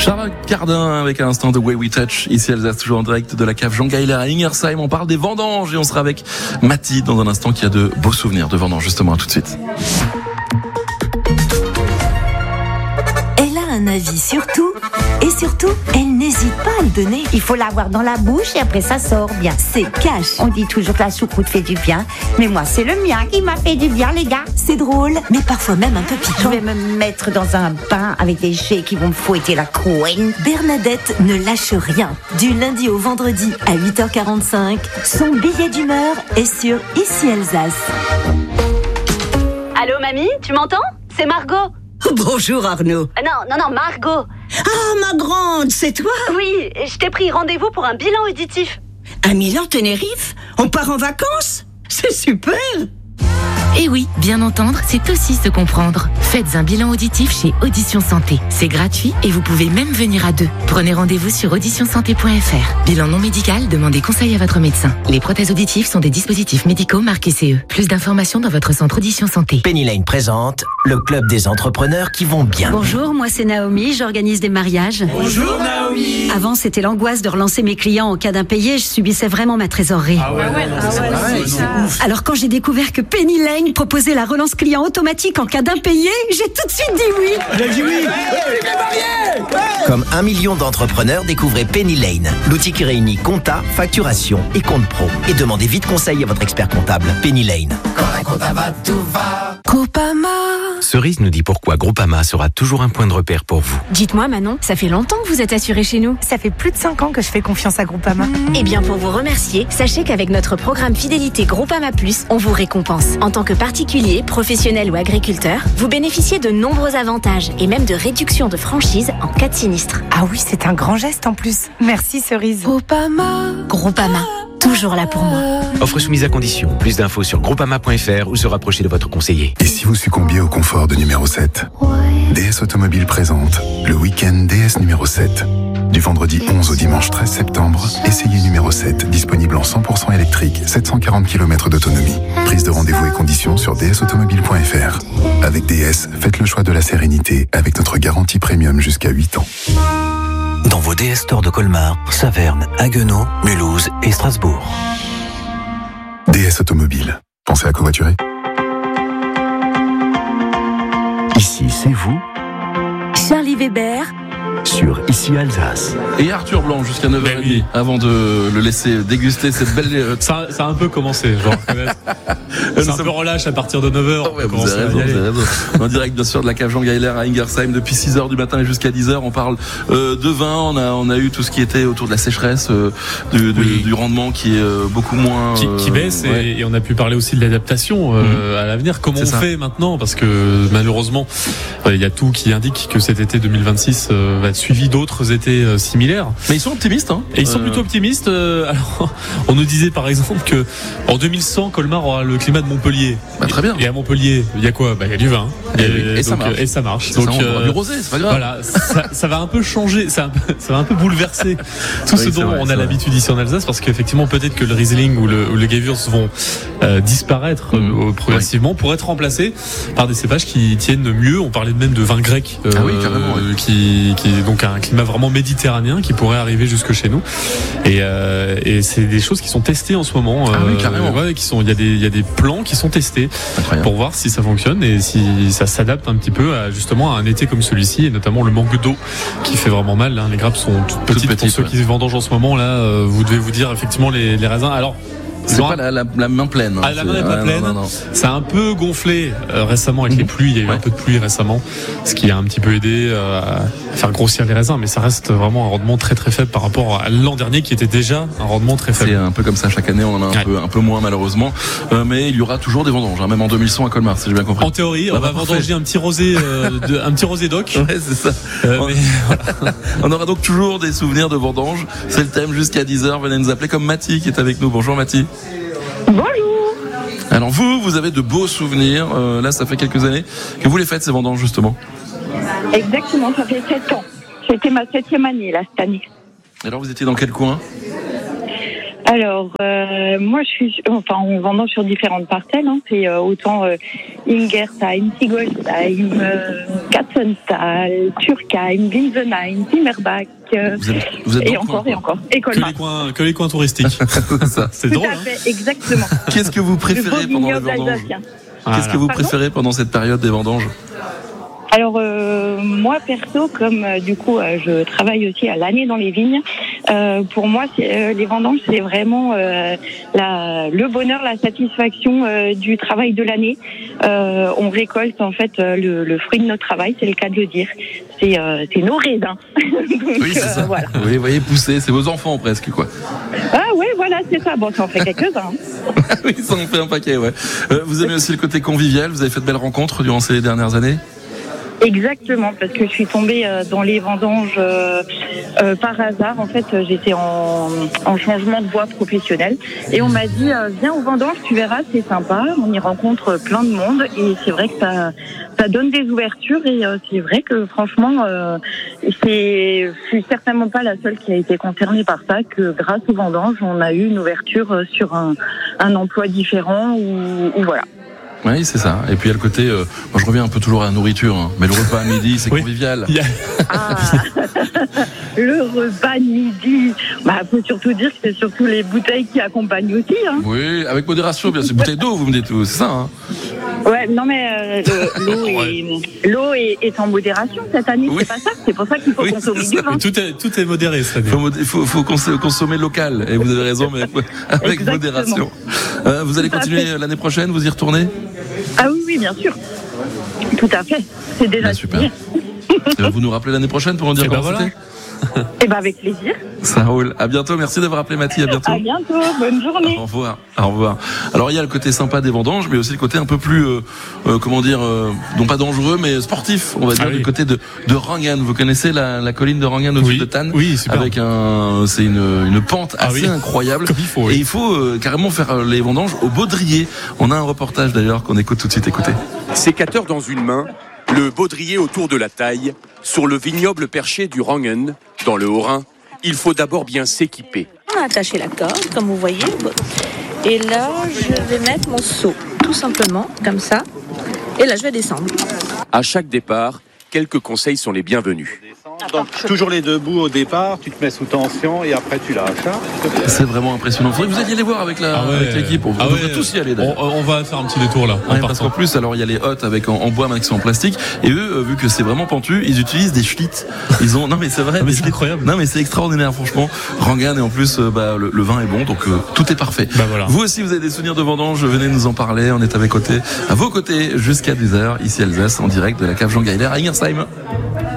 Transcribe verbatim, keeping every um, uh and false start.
Charlotte Cardin avec un instant de Way We Touch. Ici Alsace, toujours en direct de la cave Jean Geiler à Ingersheim. On parle des vendanges et on sera avec Mathie dans un instant qui a de beaux souvenirs de vendanges. Justement, à tout de suite. Elle a un avis sur tout et surtout, elle n'hésite pas à le donner. Il faut l'avoir dans la bouche et après ça sort bien. C'est cash. On dit toujours que la choucroute fait du bien, mais moi c'est le mien qui m'a fait du bien, les gars. C'est drôle, mais parfois même un peu Je piquant. vais me mettre dans un bain avec des chais qui vont me fouetter la couenne. Bernadette ne lâche rien. Du lundi au vendredi à huit heures quarante-cinq, son billet d'humeur est sur Ici Alsace. Allô mamie, tu m'entends? C'est Margot. Bonjour Arnaud. Euh, non, non, non, Margot. Ah, ma grande, c'est toi? Oui, je t'ai pris rendez-vous pour un bilan auditif. À Milan, Tenerife? On part en vacances? C'est super! Et oui, bien entendre, c'est aussi se comprendre. Faites un bilan auditif chez Audition Santé. C'est gratuit et vous pouvez même venir à deux. Prenez rendez-vous sur audition santé point f r. Bilan non médical, demandez conseil à votre médecin. Les prothèses auditives sont des dispositifs médicaux marqués C E. Plus d'informations dans votre centre Audition Santé. Penny Lane présente le club des entrepreneurs qui vont bien. Bonjour, moi c'est Naomi, j'organise des mariages. Bonjour Naomi. Avant, c'était l'angoisse de relancer mes clients en cas d'impayé, je subissais vraiment ma trésorerie. Ah ouais, ah ouais, ah ouais, c'est ouf. Alors quand j'ai découvert que Penny Lane proposait la relance client automatique en cas d'impayé, j'ai tout de suite dit oui. Il a dit oui. Comme un million d'entrepreneurs, découvrez Penny Lane, l'outil qui réunit compta, facturation et compte pro. Et demandez vite conseil à votre expert comptable. Penny Lane. Quand un compta va, tout va. Groupama. Cerise nous dit pourquoi Groupama sera toujours un point de repère pour vous. Dites-moi Manon, ça fait longtemps que vous êtes assurée chez nous. Ça fait plus de cinq ans que je fais confiance à Groupama. Mmh. Eh bien pour vous remercier, sachez qu'avec notre programme fidélité Groupama Plus, on vous récompense. En tant que particulier, professionnel ou agriculteur, vous bénéficiez de nombreux avantages et même de réductions de franchise en cas de sinistre. Ah oui, c'est un grand geste en plus. Merci Cerise. Groupama. Groupama, toujours là pour moi. Offre soumise à condition. Plus d'infos sur groupama point f r ou se rapprocher de votre conseiller. Et si vous succombiez au confort de numéro sept? D S Automobile présente le week-end D S numéro sept. Du vendredi onze au dimanche treize septembre, essayez numéro sept, disponible en cent pour cent électrique, sept cent quarante kilomètres d'autonomie. Prise de rendez-vous et conditions sur d s automobile point f r. Avec D S, faites le choix de la sérénité avec notre garantie premium jusqu'à huit ans. Dans vos D S Stores de Colmar, Saverne, Haguenau, Mulhouse et Strasbourg. D S Automobile. Pensez à covoiturer? Ici, c'est vous, Charlie Weber. sur Ici Alsace. Et Arthur Blanc jusqu'à neuf heures trente, oui. Avant de le laisser déguster cette belle... Ça, ça a un peu commencé, genre. C'est un peu relâche à partir de neuf heures. Oh ouais, vous avez raison, vous avez raison. En direct, bien sûr, de la cave Jean Geiler à Ingersheim depuis six heures du matin et jusqu'à dix heures. On parle euh, de vin. On a, on a eu tout ce qui était autour de la sécheresse, euh, du, du, oui. du rendement qui est euh, beaucoup moins... Qui, qui baisse euh, ouais. et, et on a pu parler aussi de l'adaptation euh, mmh. à l'avenir. Comment C'est on ça. fait maintenant? Parce que malheureusement, il euh, y a tout qui indique que cet été deux mille vingt-six euh, va être suivi d'autres étés euh, similaires. Mais ils sont optimistes, hein. Et ils sont euh... plutôt optimistes. Euh, alors, on nous disait par exemple que en deux mille cent, Colmar aura le climat de Montpellier. Bah, très bien. Et à Montpellier, il y a quoi? Bah, il y a du vin. Et, et, et, donc, ça marche. et ça marche. Donc, donc ça, on euh, du rosé, c'est pas grave. Voilà, ça, ça va un peu changer, ça, ça va un peu bouleverser tout oui, ce dont vrai, on a l'habitude ici en Alsace, parce qu'effectivement, peut-être que le Riesling ou le, ou le Gewürz vont euh, disparaître mmh. euh, progressivement oui. pour être remplacés par des cépages qui tiennent mieux. On parlait même de vin grec, euh, ah oui, carrément, oui. qui, qui est donc un climat vraiment méditerranéen qui pourrait arriver jusque chez nous. Et, euh, et c'est des choses qui sont testées en ce moment. Ah euh, oui, carrément. Ouais, qui sont, il y a des, il y a des plans qui sont testés Incroyable. pour voir si ça fonctionne et si ça s'adapte un petit peu à justement à un été comme celui-ci, et notamment le manque d'eau qui fait vraiment mal. Hein. Les grappes sont toutes petites. Toutes petites pour ceux ouais. qui se vendangent en ce moment, là, euh, vous devez vous dire effectivement les, les raisins. Alors, c'est pas la, la, la main pleine. Hein. Ah, la main n'est pas ouais, pleine. Non, non, non. Ça a un peu gonflé euh, récemment avec mmh. les pluies. Il y a eu ouais. un peu de pluie récemment, ce qui a un petit peu aidé euh, à faire grossir les raisins. Mais ça reste vraiment un rendement très très faible par rapport à l'an dernier qui était déjà un rendement très faible. C'est un peu comme ça chaque année. On en a un ouais. peu un peu moins malheureusement. Euh, mais il y aura toujours des vendanges, hein, même en deux mille cent à Colmar, si j'ai bien compris. En théorie, bah, on va bah, vendanger un petit rosé, euh, de, un petit rosé d'oc. Ouais, c'est ça. Euh, on, mais, voilà. On aura donc toujours des souvenirs de vendanges. C'est le thème jusqu'à dix heures. Venez nous appeler comme Mathie qui est avec nous. Bonjour Mathie. Bonjour. Alors vous, vous avez de beaux souvenirs. Euh, là, ça fait quelques années que vous les faites ces vendanges justement. Exactement, ça fait sept ans. C'était ma septième année là cette année. Alors vous étiez dans quel coin? Alors, euh, moi, je suis, enfin, on vendange sur différentes parcelles. Hein. C'est euh, autant euh, Ingersheim, Sigolsheim, euh, Katzenthal, Turkheim, Winsenheim, Zimmerbach. Euh, vous êtes, vous êtes et encore, coin, et encore. Et que les coins, que les coins touristiques. Ça. C'est Tout drôle. à Hein. fait, exactement. Qu'est-ce que vous préférez Le pendant les vignoble vendanges alsacien. Qu'est-ce que Voilà. vous Pardon préférez pendant cette période des vendanges? Alors euh, moi perso, comme euh, du coup euh, je travaille aussi à l'année dans les vignes, euh, pour moi c'est, euh, les vendanges c'est vraiment euh, la, le bonheur, la satisfaction euh, du travail de l'année. Euh, on récolte en fait euh, le, le fruit de notre travail, c'est le cas de le dire. C'est, euh, c'est nos raisins. Donc, Oui, c'est ça. euh, voilà. Oui, vous voyez pousser, c'est vos enfants presque quoi. Ah ouais, voilà, c'est ça. Bon, ça en fait quelques-uns. Hein. Oui, ça en fait un paquet, ouais. Euh, vous aimez aussi le côté convivial. Vous avez fait de belles rencontres durant ces dernières années. Exactement, parce que je suis tombée euh, dans les vendanges euh, euh, par hasard. En fait, euh, j'étais en, en changement de voie professionnelle et on m'a dit euh, viens aux vendanges, tu verras, c'est sympa. On y rencontre plein de monde et c'est vrai que ça, ça donne des ouvertures et euh, c'est vrai que franchement, euh, c'est, je suis certainement pas la seule qui a été concernée par ça. Que grâce aux vendanges, on a eu une ouverture sur un, un emploi différent ou, ou voilà. Oui, c'est ça. Et puis il y a le côté, euh, moi je reviens un peu toujours à la nourriture, hein, mais le repas à midi, c'est oui. convivial. Yeah. Ah, le repas de midi, bah faut surtout dire que c'est surtout les bouteilles qui accompagnent aussi. Hein. Oui, avec modération, bien sûr. Bouteille d'eau, vous me dites, c'est ça. Hein. Ouais, non mais euh, le, l'eau, est, l'eau est, est en modération cette année. Oui. C'est pas ça. C'est pour ça qu'il faut oui, consommer du vin. Tout est, tout est modéré cette année. Il faut, faut, faut consommer local. Et vous avez raison, mais avec Exactement. modération. Euh, vous allez tout continuer l'année prochaine, vous y retournez? Ah oui, oui, bien sûr. Tout à fait. C'est déjà ben, super. Vous nous rappelez l'année prochaine pour en dire et comment ben c'était voilà. Eh ben avec plaisir. Ça roule. À bientôt. Merci d'avoir appelé Mathie. À bientôt. À bientôt. Bonne journée. Au revoir. Au revoir. Alors il y a le côté sympa des vendanges, mais aussi le côté un peu plus, euh, euh, comment dire, euh, non pas dangereux, mais sportif. On va dire ah oui. du côté de, de Rangan. Vous connaissez la, la colline de Rangan au-dessus oui. de Tannes? Oui, super. Avec un, c'est une, une pente ah assez oui. incroyable. Comme il faut. Oui. Et il faut euh, carrément faire les vendanges au baudrier. On a un reportage d'ailleurs qu'on écoute tout de suite. Écoutez. Sécateur dans une main, le baudrier autour de la taille, sur le vignoble perché du Rangen, dans le Haut-Rhin, il faut d'abord bien s'équiper. On a attaché la corde, comme vous voyez. Et là, je vais mettre mon seau, tout simplement, comme ça. Et là, je vais descendre. À chaque départ, quelques conseils sont les bienvenus. Donc, toujours les deux bouts au départ, tu te mets sous tension et après tu lâches. Hein. C'est vraiment impressionnant. Faudrait que vous alliez les voir avec, la, ah ouais. avec l'équipe. On ah devrait ouais. tous y aller d'ailleurs. On, on va faire un petit détour là. Ouais, parce qu'en plus, alors il y a les hottes avec en, en bois, mais qui sont en plastique. Et eux, vu que c'est vraiment pentu, ils utilisent des schlitts. Ils ont, non mais c'est vrai. mais c'est incroyable. Non mais c'est extraordinaire, franchement. Rangan et en plus, euh, bah, le, le vin est bon, donc euh, tout est parfait. Bah voilà. Vous aussi, vous avez des souvenirs de vendange, venez nous en parler. On est à vos côtés, à vos côtés jusqu'à dix heures ici à Alsace, en direct de la cave Jean Gaillard à Ingersheim.